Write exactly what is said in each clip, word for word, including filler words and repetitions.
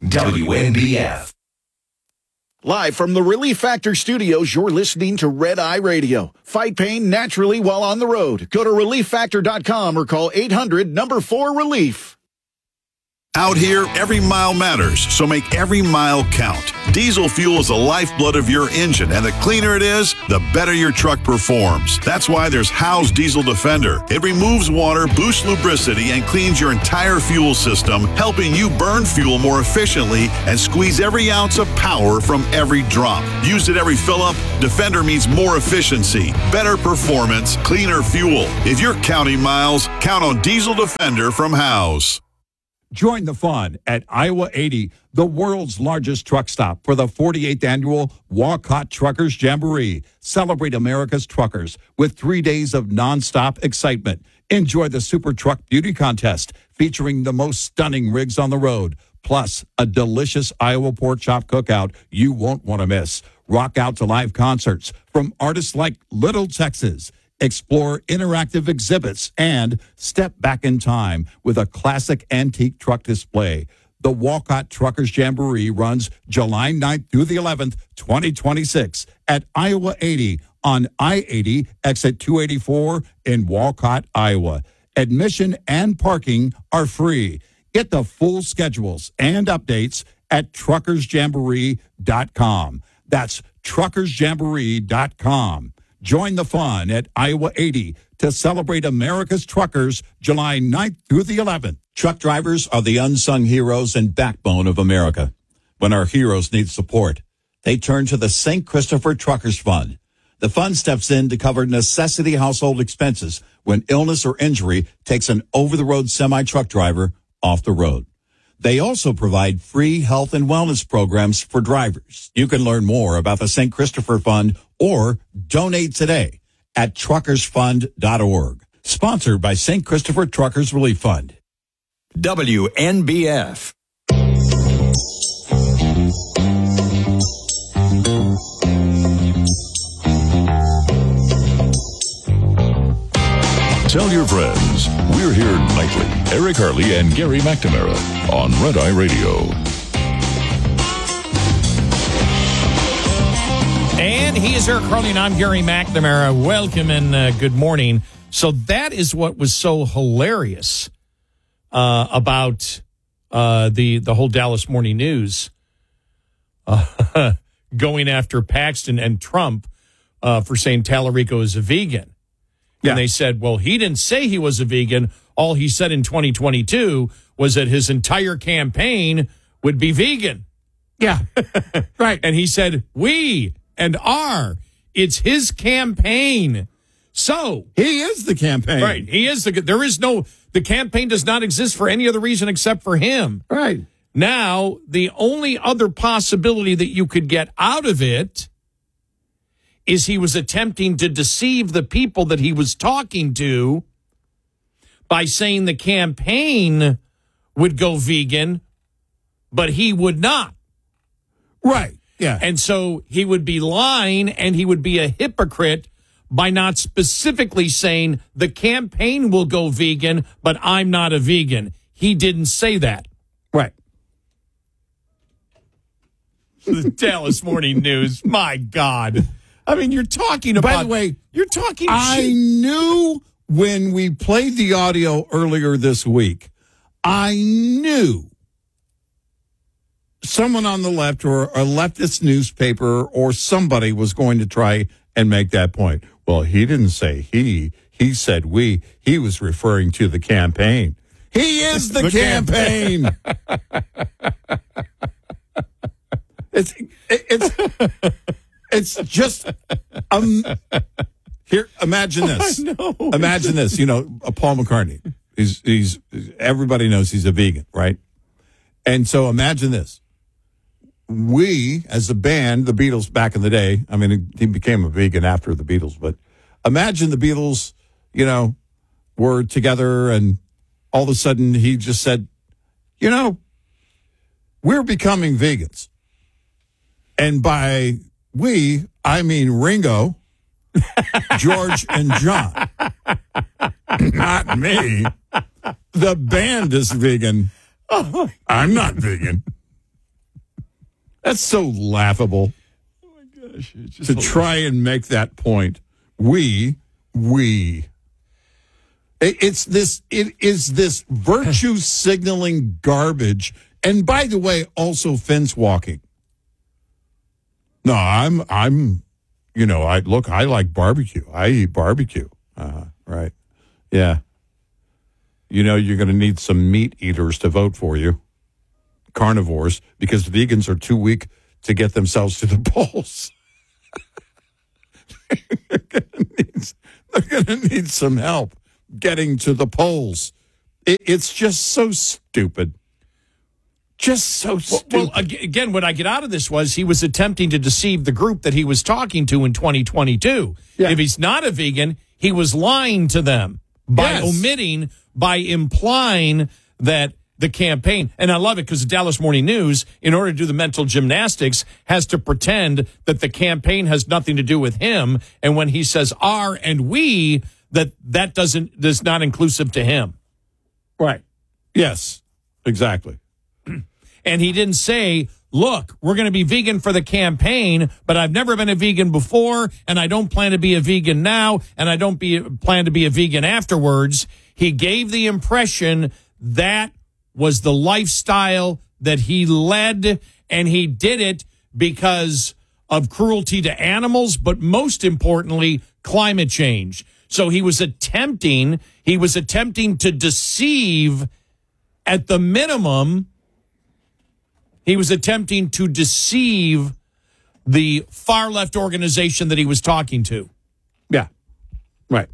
W N B F. Live from the Relief Factor studios, you're listening to Red Eye Radio. Fight pain naturally while on the road. Go to relief factor dot com or call eight hundred number four relief. Out here, every mile matters, so make every mile count. Diesel fuel is the lifeblood of your engine, and the cleaner it is, the better your truck performs. That's why there's Howe's Diesel Defender. It removes water, boosts lubricity, and cleans your entire fuel system, helping you burn fuel more efficiently and squeeze every ounce of power from every drop. Used at every fill-up, Defender means more efficiency, better performance, cleaner fuel. If you're counting miles, count on Diesel Defender from Howe's. Join the fun at Iowa eighty, the world's largest truck stop, for the forty-eighth annual Walcott Truckers Jamboree. Celebrate America's truckers with three days of nonstop excitement. Enjoy the Super Truck Beauty Contest featuring the most stunning rigs on the road, plus a delicious Iowa pork chop cookout you won't want to miss. Rock out to live concerts from artists like Little Texas. Explore interactive exhibits and step back in time with a classic antique truck display. The Walcott Truckers Jamboree runs July ninth through the eleventh, twenty twenty-six at Iowa eighty on I eighty, exit two eighty-four in Walcott, Iowa. Admission and parking are free. Get the full schedules and updates at truckers jamboree dot com. That's truckers jamboree dot com. Join the fun at Iowa eighty to celebrate America's truckers July ninth through the eleventh. Truck drivers are the unsung heroes and backbone of America. When our heroes need support, they turn to the Saint Christopher Truckers Fund. The fund steps in to cover necessity household expenses when illness or injury takes an over-the-road semi-truck driver off the road. They also provide free health and wellness programs for drivers. You can learn more about the Saint Christopher Fund or donate today at truckers fund dot org. Sponsored by Saint Christopher Truckers Relief Fund. W N B F. Tell your friends, we're here nightly. Eric Harley and Gary McNamara on Red Eye Radio. And he is Eric Harley, and I'm Gary McNamara. Welcome and uh, good morning. So that is what was so hilarious uh, about uh, the the whole Dallas Morning News uh, going after Paxton and Trump uh, for saying Tallarico is a vegan. Yeah. And they said, well, he didn't say he was a vegan. All he said in twenty twenty-two was that his entire campaign would be vegan. Yeah, right. And he said, we and are. It's his campaign. So he is the campaign. Right. He is the, there is no, the campaign does not exist for any other reason except for him. Right. Now, the only other possibility that you could get out of it is he was attempting to deceive the people that he was talking to by saying the campaign would go vegan, but he would not. Right. Yeah. And so he would be lying and he would be a hypocrite by not specifically saying the campaign will go vegan, but I'm not a vegan. He didn't say that. Right. The Dallas Morning News. My God. I mean, you're talking about... By the way, you're talking I shit. knew when we played the audio earlier this week, I knew someone on the left or a leftist newspaper or somebody was going to try and make that point. Well, he didn't say he. He said we. He was referring to the campaign. He is the, the campaign. campaign. it's it's it's just um here. Imagine this. Imagine this. You know, uh, Paul McCartney. He's he's everybody knows he's a vegan, right? And so imagine this. We, as a band, the Beatles back in the day, I mean, he became a vegan after the Beatles, but imagine the Beatles, you know, were together and all of a sudden he just said, you know, we're becoming vegans. And by we, I mean Ringo, George, and John. Not me. The band is vegan. I'm not vegan. That's so laughable. Oh my gosh! It's just to hilarious. try and make that point. We, we. It, it's this. It is this virtue signaling garbage. And by the way, also fence walking. No, I'm. I'm. You know, I look. I like barbecue. I eat barbecue. Uh, right. Yeah. You know, you're going to need some meat eaters to vote for you. Carnivores, because vegans are too weak to get themselves to the polls. They're going to need some help getting to the polls. It, it's just so stupid. Just so stupid. Well, well, ag- again, what I get out of this was he was attempting to deceive the group that he was talking to in twenty twenty-two. Yeah. If he's not a vegan, he was lying to them by Yes. omitting, by implying that the campaign, and I love it because the Dallas Morning News, in order to do the mental gymnastics, has to pretend that the campaign has nothing to do with him. And when he says "our" and "we," that that doesn't is not inclusive to him. Right. Yes, exactly. And he didn't say, look, we're going to be vegan for the campaign, but I've never been a vegan before, and I don't plan to be a vegan now, and I don't be, plan to be a vegan afterwards. He gave the impression that was the lifestyle that he led, and he did it because of cruelty to animals, but most importantly, climate change. So he was attempting, he was attempting to deceive, at the minimum, he was attempting to deceive the far left organization that he was talking to. Yeah. Right.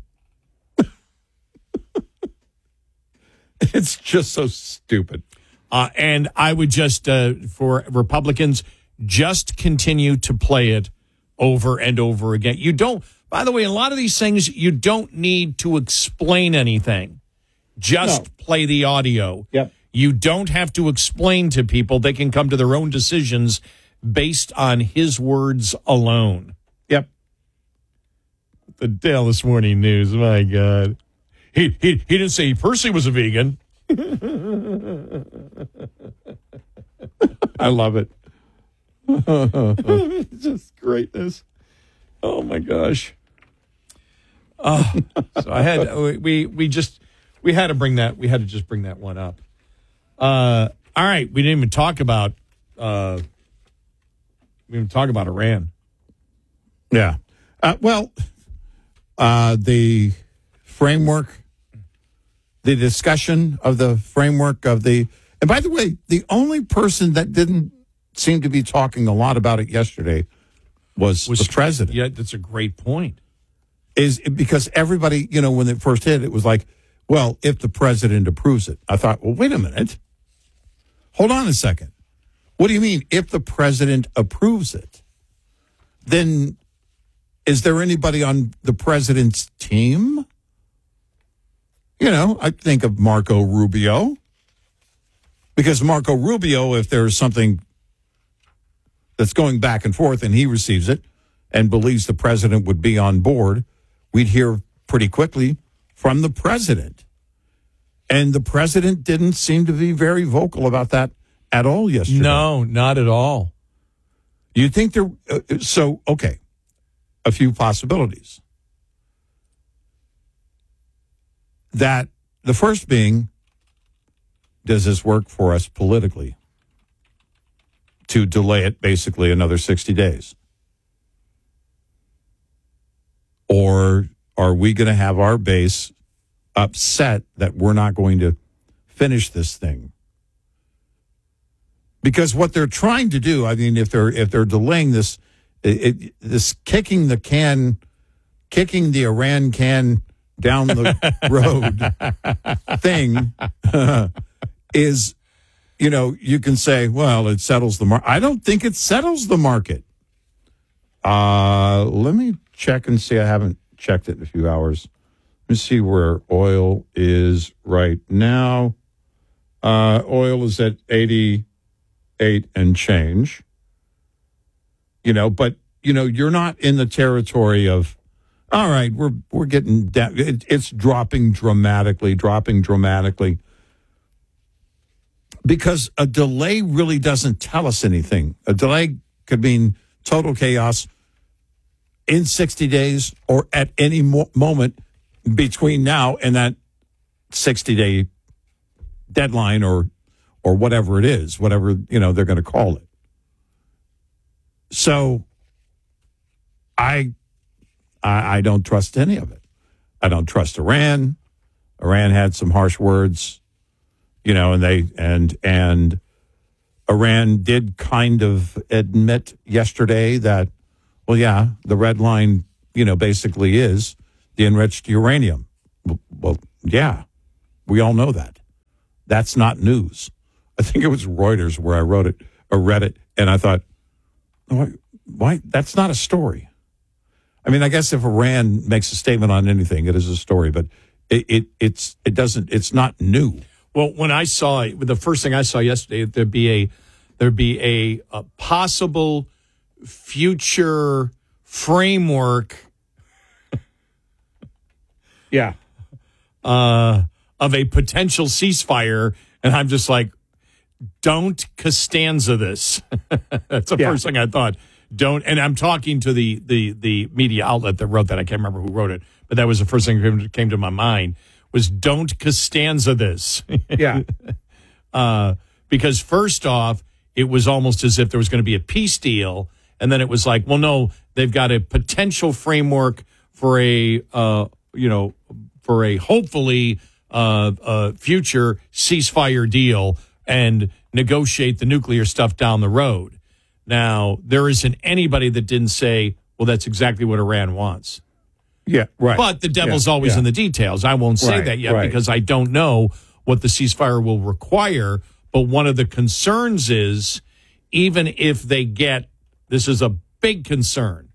It's just so stupid. Uh, and I would just, uh, for Republicans, just continue to play it over and over again. You don't, by the way, a lot of these things, you don't need to explain anything. Just No. play the audio. Yep. You don't have to explain to people. They can come to their own decisions based on his words alone. Yep. The Dallas Morning News, my God. He, he, he didn't say he personally was a vegan. I love it. Just greatness. Oh my gosh. Oh, so I had we we just we had to bring that we had to just bring that one up. Uh, all right, we didn't even talk about uh, we didn't even talk about Iran. Yeah. Uh, well, uh, the framework, the discussion of the framework of the, and by the way, the only person that didn't seem to be talking a lot about it yesterday was, Was the president. Yeah, that's a great point. Is because everybody, you know, when it first hit, it was like, well, if the president approves it. I thought, well, wait a minute. Hold on a second. What do you mean, if the president approves it? Then is there anybody on the president's team? You know, I think of Marco Rubio. Because Marco Rubio, if there's something that's going back and forth and he receives it and believes the president would be on board, we'd hear pretty quickly from the president. And the president didn't seem to be very vocal about that at all yesterday. No, not at all. You think there, uh, so, okay, a few possibilities. That the first being, does this work for us politically to delay it basically another sixty days? Or are we going to have our base upset that we're not going to finish this thing? Because what they're trying to do, I mean, if they're if they're delaying this, it, it, this kicking the can, kicking the Iran can down the road thing uh, is, you know, you can say, well, it settles the market. I don't think it settles the market. Uh, let me check and see. I haven't checked it in a few hours. Let me see where oil is right now. Uh, oil is at eighty-eight and change. You know, but, you know, you're not in the territory of, all right, we're we're getting down. It, it's dropping dramatically, dropping dramatically. Because a delay really doesn't tell us anything. A delay could mean total chaos in sixty days or at any mo- moment between now and that sixty-day deadline or or whatever it is, whatever, you know, they're going to call it. So I, I I don't trust any of it. I don't trust Iran. Iran had some harsh words, you know, and they and and Iran did kind of admit yesterday that, well, yeah, the red line, you know, basically is the enriched uranium. Well, well, yeah, we all know that. That's not news. I think it was Reuters where I wrote it or read it, and I thought, why, why? That's not a story. I mean, I guess if Iran makes a statement on anything, it is a story, but it, it it's it doesn't. It's not new. Well, when I saw it, the first thing I saw yesterday, there'd be a there'd be a, a possible future framework. Yeah. Uh, of a potential ceasefire, and I'm just like, don't Costanza this. That's the Yeah. first thing I thought. Don't, and I'm talking to the the the media outlet that wrote that. I can't remember who wrote it, but that was the first thing that came to, came to my mind was don't Costanza this. Yeah. uh, because first off, it was almost as if there was going to be a peace deal, and then it was like, well, no, they've got a potential framework for a uh, you know for a hopefully uh, uh, future ceasefire deal and negotiate the nuclear stuff down the road. Now, there isn't anybody that didn't say, well, that's exactly what Iran wants. Yeah, right. But the devil's Yeah, always yeah. in the details. I won't say Right, that yet right. because I don't know what the ceasefire will require. But one of the concerns is, even if they get, this is a big concern,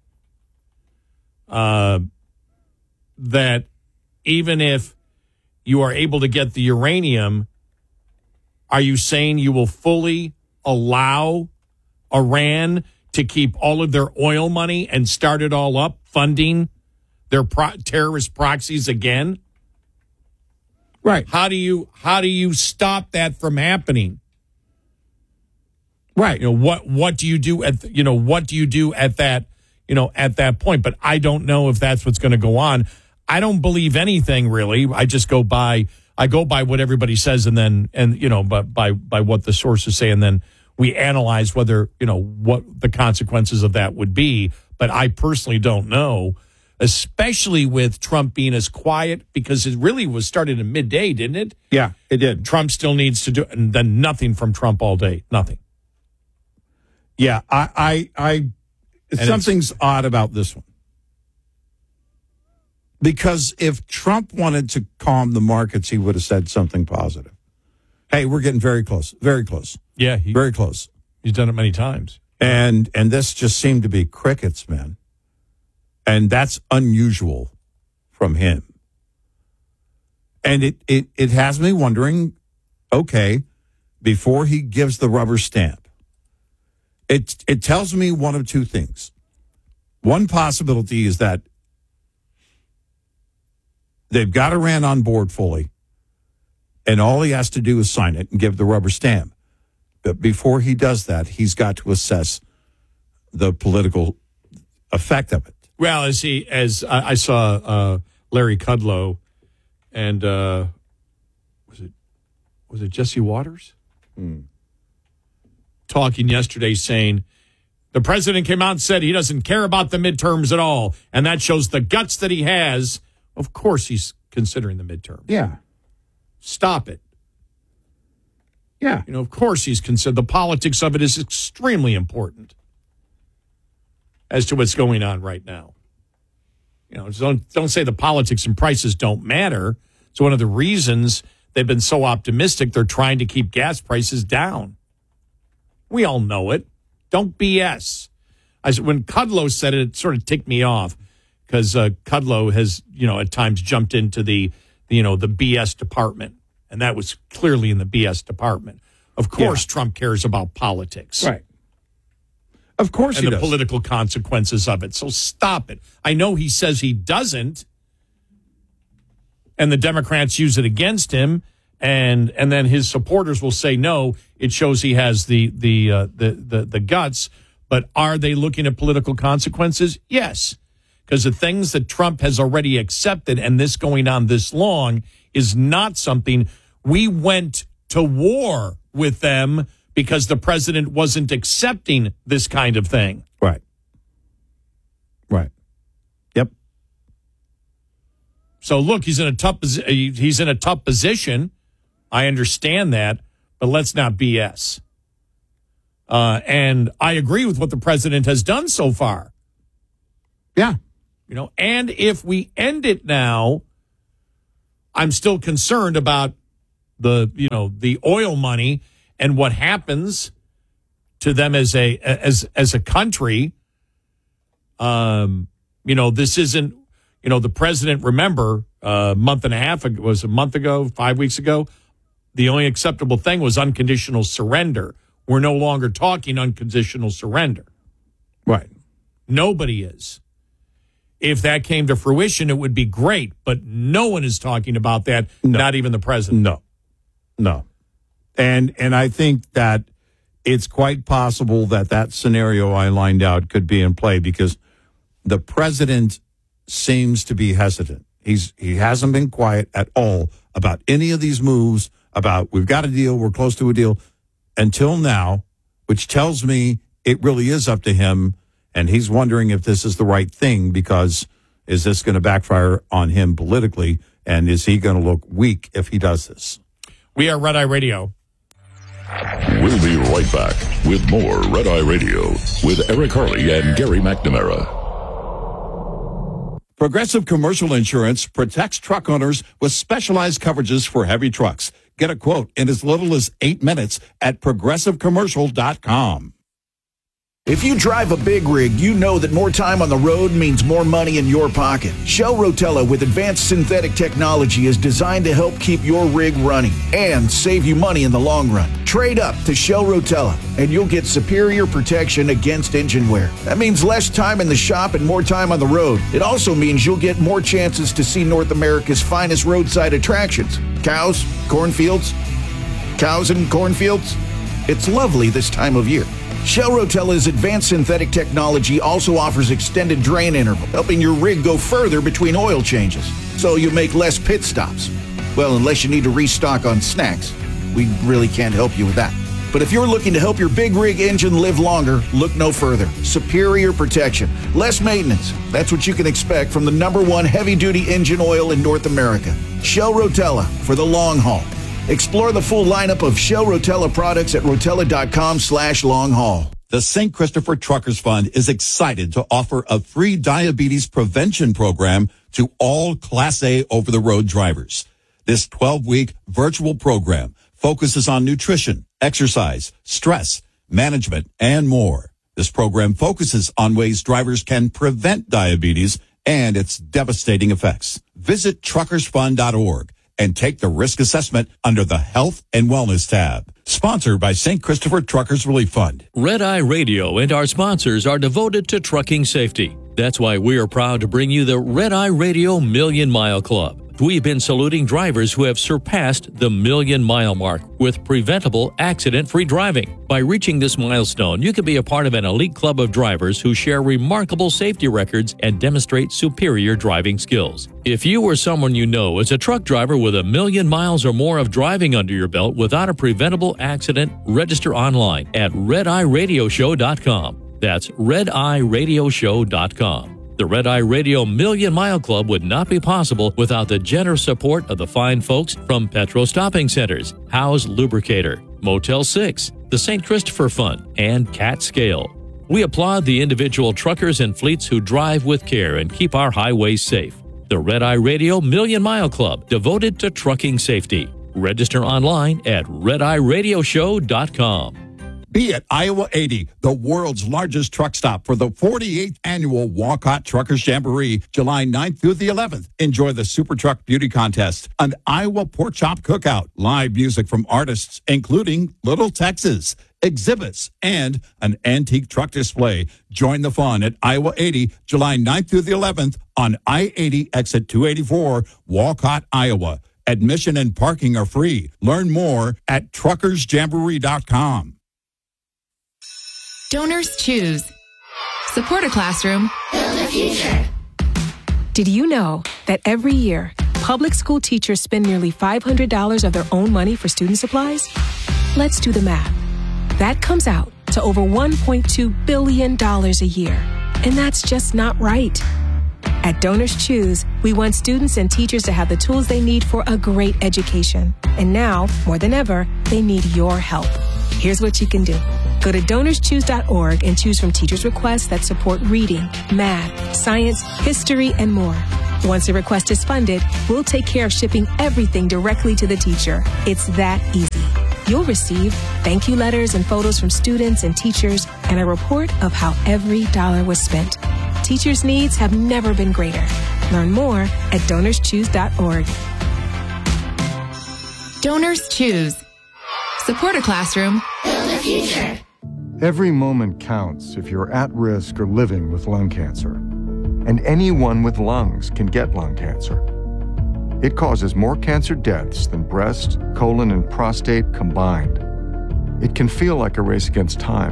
uh, that even if you are able to get the uranium, are you saying you will fully allow Iran to keep all of their oil money and start it all up, funding their pro- terrorist proxies again? Right. How do you how do you stop that from happening? Right. You know, what what do you do at you know what do you do at that you know at that point? But I don't know if that's what's going to go on. I don't believe anything really. I just go by I go by what everybody says, and then and you know, but by by what the sources say, and then we analyze whether you know what the consequences of that would be. But I personally don't know, especially with Trump being as quiet, because it really was started in midday, didn't it? Yeah, it did. Trump still needs to do, and then nothing from Trump all day, nothing. Yeah, I, I, I something's odd about this one. Because if Trump wanted to calm the markets, he would have said something positive. Hey, we're getting very close, very close, Yeah, he, very close. he's done it many times. And and this just seemed to be crickets, man. And that's unusual from him. And it, it, it has me wondering, okay, before he gives the rubber stamp, it it tells me one of two things. One possibility is that they've got Iran on board fully, and all he has to do is sign it and give the rubber stamp. But before he does that, he's got to assess the political effect of it. Well, as he as I, I saw uh, Larry Kudlow and uh, was it was it Jesse Waters Hmm. talking yesterday, saying the president came out and said he doesn't care about the midterms at all, and that shows the guts that he has. Of course, he's considering the midterm. Yeah. Stop it. Yeah. You know, of course he's considered. The politics of it is extremely important as to what's going on right now. You know, don't don't say the politics and prices don't matter. It's one of the reasons they've been so optimistic. They're trying to keep gas prices down. We all know it. Don't B S. I said, when Kudlow said it, it sort of ticked me off because uh, Kudlow has, you know, at times jumped into the, you know, the B S department. And that was clearly in the B S department. Of course, Yeah. Trump cares about politics. Right. Of course And he the does. political consequences of it. So stop it. I know he says he doesn't. And the Democrats use it against him and and then his supporters will say no. It shows he has the the uh, the, the the guts. But are they looking at political consequences? Yes, because the things that Trump has already accepted, and this going on this long, is not something. We went to war with them because the president wasn't accepting this kind of thing. Right. Right. Yep. So look, he's in a tough posi- he's in a tough position. I understand that, but let's not B S. Uh, and I agree with what the president has done so far. Yeah. You know, and if we end it now, I'm still concerned about the, you know, the oil money and what happens to them as a as as a country. Um, you know, this isn't, you know, the president, remember, a month and a half ago, was a month ago, five weeks ago, the only acceptable thing was unconditional surrender. We're no longer talking unconditional surrender. Right. Nobody is. If that came to fruition, it would be great, but no one is talking about that, no. Not even the president. No. No. And and I think that it's quite possible that that scenario I lined out could be in play because the president seems to be hesitant. He's he hasn't been quiet at all about any of these moves, about we've got a deal, we're close to a deal, until now, which tells me it really is up to him, and he's wondering if this is the right thing because is this going to backfire on him politically, and is he going to look weak if he does this? We are Red Eye Radio. We'll be right back with more Red Eye Radio with Eric Harley and Gary McNamara. Progressive Commercial Insurance protects truck owners with specialized coverages for heavy trucks. Get a quote in as little as eight minutes at progressive commercial dot com. If you drive a big rig, you know that more time on the road means more money in your pocket. Shell Rotella with advanced synthetic technology is designed to help keep your rig running and save you money in the long run. Trade up to Shell Rotella and you'll get superior protection against engine wear. That means less time in the shop and more time on the road. It also means you'll get more chances to see North America's finest roadside attractions. Cows, cornfields, cows and cornfields. It's lovely this time of year. Shell Rotella's advanced synthetic technology also offers extended drain interval, helping your rig go further between oil changes, so you make less pit stops. Well, unless you need to restock on snacks. We really can't help you with that. But if you're looking to help your big rig engine live longer, look no further. Superior protection, less maintenance. That's what you can expect from the number one heavy-duty engine oil in North America. Shell Rotella for the long haul. Explore the full lineup of Shell Rotella products at rotella.com slash long haul. The Saint Christopher Truckers Fund is excited to offer a free diabetes prevention program to all Class A over-the-road drivers. This twelve-week virtual program focuses on nutrition, exercise, stress, management, and more. This program focuses on ways drivers can prevent diabetes and its devastating effects. Visit truckers fund dot org. and take the risk assessment under the Health and Wellness tab. Sponsored by Saint Christopher Truckers Relief Fund. Red Eye Radio and our sponsors are devoted to trucking safety. That's why we are proud to bring you the Red Eye Radio Million Mile Club. We've been saluting drivers who have surpassed the million mile mark with preventable accident-free driving. By reaching this milestone, you can be a part of an elite club of drivers who share remarkable safety records and demonstrate superior driving skills. If you or someone you know is a truck driver with a million miles or more of driving under your belt without a preventable accident, register online at red eye radio show dot com. That's red eye radio show dot com. The Red Eye Radio Million Mile Club would not be possible without the generous support of the fine folks from Petro Stopping Centers, Howe's Lubricator, Motel six, the Saint Christopher Fund, and Cat Scale. We applaud the individual truckers and fleets who drive with care and keep our highways safe. The Red Eye Radio Million Mile Club, devoted to trucking safety. Register online at red eye radio show dot com. Be at Iowa eighty, the world's largest truck stop for the forty-eighth annual Walcott Truckers Jamboree, July ninth through the eleventh. Enjoy the Super Truck Beauty Contest, an Iowa Pork Chop Cookout, live music from artists including Little Texas, exhibits, and an antique truck display. Join the fun at Iowa eighty, July ninth through the eleventh on I eighty exit two eighty-four, Walcott, Iowa. Admission and parking are free. Learn more at truckers jamboree dot com. Donors choose. Support a classroom. Build a future. Did you know that every year, public school teachers spend nearly five hundred dollars of their own money for student supplies? Let's do the math. That comes out to over one point two billion dollars a year. And that's just not right. At Donors Choose, we want students and teachers to have the tools they need for a great education. And now, more than ever, they need your help. Here's what you can do. Go to donors choose dot org and choose from teachers' requests that support reading, math, science, history, and more. Once a request is funded, we'll take care of shipping everything directly to the teacher. It's that easy. You'll receive thank you letters and photos from students and teachers and a report of how every dollar was spent. Teachers' needs have never been greater. Learn more at donors choose dot org. Donors Choose. Support a classroom. Build a future. Every moment counts if you're at risk or living with lung cancer. And anyone with lungs can get lung cancer. It causes more cancer deaths than breast, colon, and prostate combined. It can feel like a race against time.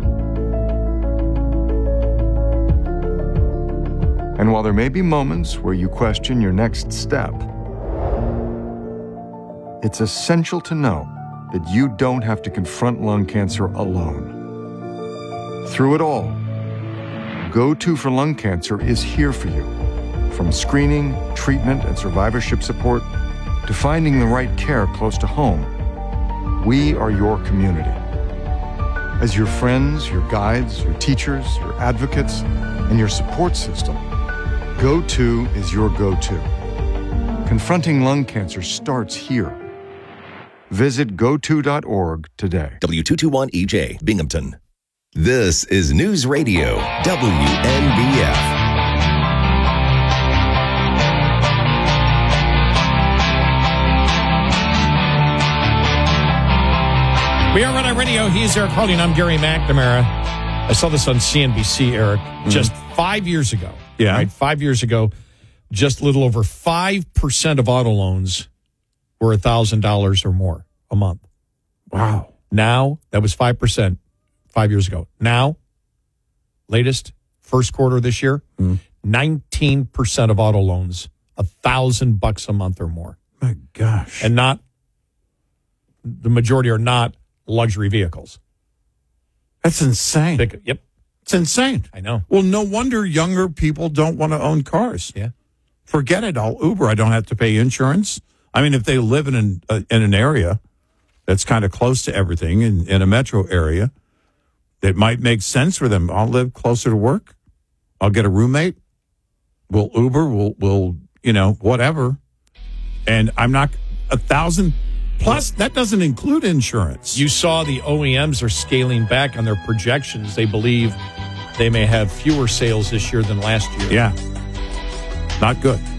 And while there may be moments where you question your next step, it's essential to know that you don't have to confront lung cancer alone. Through it all, Go to for Lung Cancer is here for you. From screening, treatment, and survivorship support to finding the right care close to home, we are your community. As your friends, your guides, your teachers, your advocates, and your support system, Go To is your go-to. Confronting lung cancer starts here. Visit go to dot org today. W two twenty-one E J, Binghamton. This is News Radio, W N B F. We are Red Eye Radio. He's Eric Harley, and I'm Gary McNamara. I saw this on C N B C, Eric, mm-hmm. just five years ago. Yeah. Right? Five years ago, just a little over five percent of auto loans were one thousand dollars or more a month. Wow. Now, that was five percent five years ago. Now, latest, first quarter of this year, mm. nineteen percent of auto loans, a thousand bucks a month or more. My gosh. And not, the majority are not luxury vehicles. That's insane. Pick, yep. It's insane. I know. Well, no wonder younger people don't want to own cars. Yeah. Forget it. I'll Uber. I don't have to pay insurance. I mean, if they live in an, uh, in an area that's kind of close to everything, in, in a metro area, it might make sense for them. I'll live closer to work. I'll get a roommate. We'll Uber. We'll, we'll you know, whatever. And I'm not a thousand. Plus, that doesn't include insurance. You saw the O E Ms are scaling back on their projections. They believe they may have fewer sales this year than last year. Yeah. Not good.